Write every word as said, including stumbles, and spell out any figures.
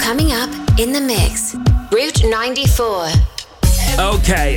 Coming up in the mix, Route ninety-four. Okay,